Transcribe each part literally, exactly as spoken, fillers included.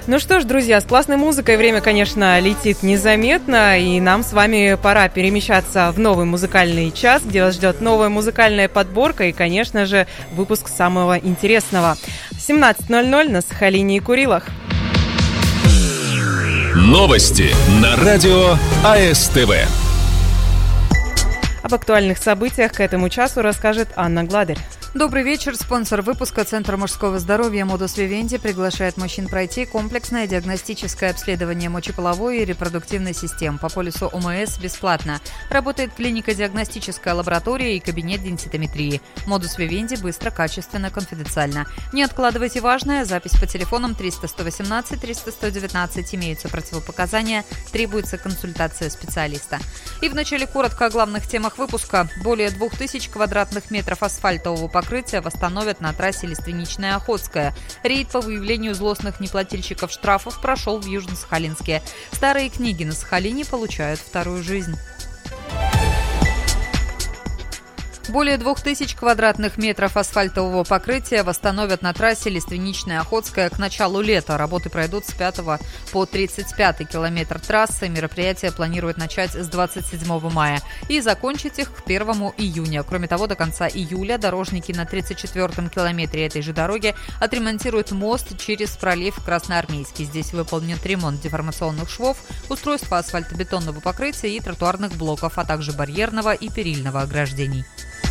Ну что ж, друзья, с классной музыкой время, конечно, летит незаметно, и нам с вами пора перемещаться в новый музыкальный час, где вас ждет новая музыкальная подборка и, конечно же, выпуск самого интересного. семнадцать ноль ноль на Сахалине и Курилах. Новости на радио АСТВ. Об актуальных событиях к этому часу расскажет Анна Гладерь. Добрый вечер. Спонсор выпуска Центр мужского здоровья Модус Вивенди приглашает мужчин пройти комплексное диагностическое обследование мочеполовой и репродуктивной систем по полису ОМС бесплатно. Работает клинико-диагностическая лаборатория и кабинет денситометрии. Модус Вивенди быстро, качественно, конфиденциально. Не откладывайте важное. Запись по телефонам триста сто восемнадцать триста сто девятнадцать. Имеются противопоказания. Требуется консультация специалиста. И вначале коротко о главных темах выпуска. Более двух тысяч квадратных метров асфальтового покрытия Покрытие восстановят на трассе Лиственничная-Охотская. Рейд по выявлению злостных неплательщиков штрафов прошел в Южно-Сахалинске. Старые книги на Сахалине получают вторую жизнь. Более двух тысяч квадратных метров асфальтового покрытия восстановят на трассе Лиственничная-Охотская к началу лета. Работы пройдут с пятого по тридцать пятый километр трассы. Мероприятие планируют начать с двадцать седьмого мая и закончить их к первому июня. Кроме того, до конца июля дорожники на тридцать четвёртом километре этой же дороги отремонтируют мост через пролив Красноармейский. Здесь выполнен ремонт деформационных швов, устройство асфальтобетонного покрытия и тротуарных блоков, а также барьерного и перильного ограждений.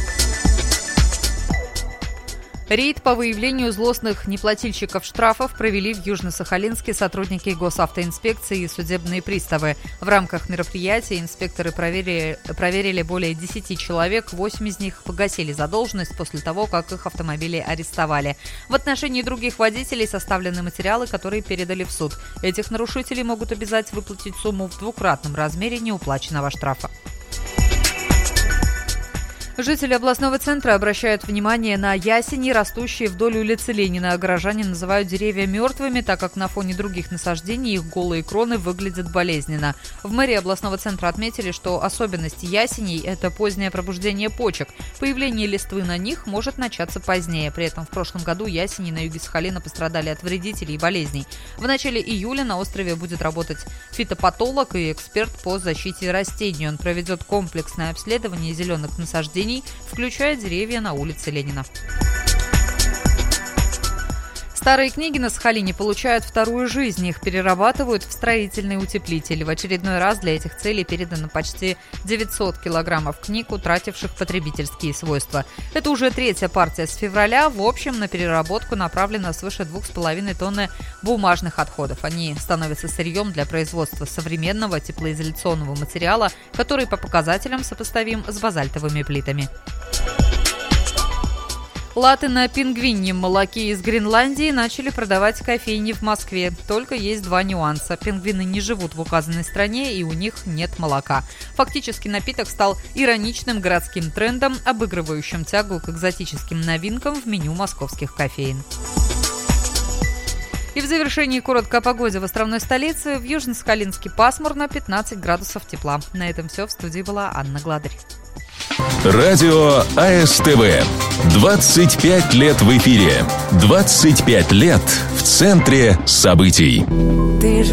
Рейд по выявлению злостных неплательщиков штрафов провели в Южно-Сахалинске сотрудники госавтоинспекции и судебные приставы. В рамках мероприятия инспекторы проверили, проверили более десяти человек, восемь из них погасили задолженность после того, как их автомобили арестовали. В отношении других водителей составлены материалы, которые передали в суд. Этих нарушителей могут обязать выплатить сумму в двукратном размере неуплаченного штрафа. Жители областного центра обращают внимание на ясени, растущие вдоль улицы Ленина. Горожане называют деревья мертвыми, так как на фоне других насаждений их голые кроны выглядят болезненно. В мэрии областного центра отметили, что особенность ясеней – это позднее пробуждение почек. Появление листвы на них может начаться позднее. При этом в прошлом году ясени на юге Сахалина пострадали от вредителей и болезней. В начале июля на острове будет работать фитопатолог и эксперт по защите растений. Он проведет комплексное обследование зеленых насаждений, включая деревья на улице Ленина. Старые книги на Сахалине получают вторую жизнь. Их перерабатывают в строительный утеплитель. В очередной раз для этих целей передано почти девятьсот килограммов книг, утративших потребительские свойства. Это уже третья партия с февраля. В общем, на переработку направлено свыше двух с половиной тонны бумажных отходов. Они становятся сырьем для производства современного теплоизоляционного материала, который по показателям сопоставим с базальтовыми плитами. Латте на пингвиньем молоке из Гренландии начали продавать кофейни в Москве. Только есть два нюанса. Пингвины не живут в указанной стране, и у них нет молока. Фактически напиток стал ироничным городским трендом, обыгрывающим тягу к экзотическим новинкам в меню московских кофеин. И в завершении коротко о погоде в островной столице. В Южно-Сахалинске пасмурно, пятнадцать градусов тепла. На этом все. В студии была Анна Гладерь. Радио АСТВ. двадцать пять лет в эфире. двадцать пять лет в центре событий.